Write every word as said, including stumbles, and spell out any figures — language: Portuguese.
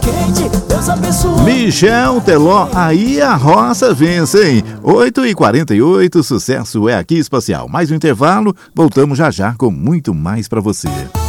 quente, Deus abençoe. Michel Teló, aí a roça vence, hein? oito e quarenta e oito, sucesso é aqui espacial. Mais um intervalo, voltamos já já com muito mais pra você.